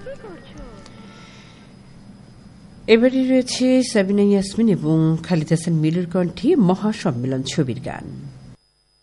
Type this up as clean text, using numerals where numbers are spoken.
এবারে রয়েছে সাবিনা ইয়াসমিন এবং খালিদ হাসান মিলুর কণ্ঠে মহাসম্মেলন ছবির গান।